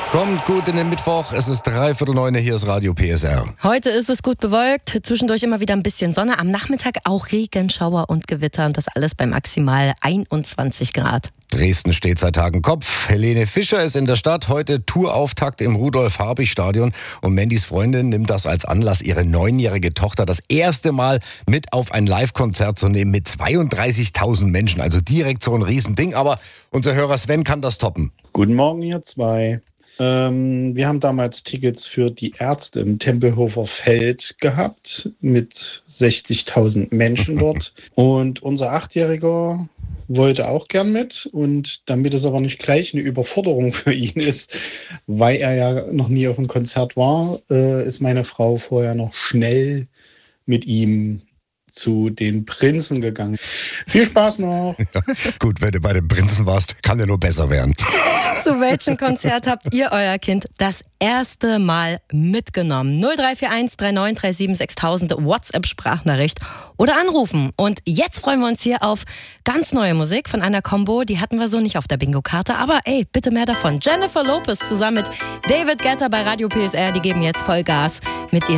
Kommt gut in den Mittwoch, es ist 8:45, hier ist Radio PSR. Heute ist es gut bewölkt, zwischendurch immer wieder ein bisschen Sonne, am Nachmittag auch Regen, Schauer und Gewitter und das alles bei maximal 21 Grad. Dresden steht seit Tagen Kopf. Helene Fischer ist in der Stadt, heute Tourauftakt im Rudolf-Habich-Stadion und Mandys Freundin nimmt das als Anlass, ihre 9-jährige Tochter das erste Mal mit auf ein Live-Konzert zu nehmen mit 32.000 Menschen, also direkt so ein Riesending, aber unser Hörer Sven kann das toppen. Guten Morgen, ihr zwei. Wir haben damals Tickets für die Ärzte im Tempelhofer Feld gehabt mit 60.000 Menschen dort. Und unser 8-Jähriger wollte auch gern mit. Und damit es aber nicht gleich eine Überforderung für ihn ist, weil er ja noch nie auf einem Konzert war, ist meine Frau vorher noch schnell mit ihm zu den Prinzen gegangen. Viel Spaß noch! Ja, gut, wenn du bei den Prinzen warst, kann ja nur besser werden. Zu welchem Konzert habt ihr euer Kind das erste Mal mitgenommen? 0341 3937 6000 WhatsApp-Sprachnachricht oder anrufen. Und jetzt freuen wir uns hier auf ganz neue Musik von einer Combo, die hatten wir so nicht auf der Bingo-Karte, aber ey, bitte mehr davon. Jennifer Lopez zusammen mit David Guetta bei Radio PSR, die geben jetzt Vollgas mit ihrem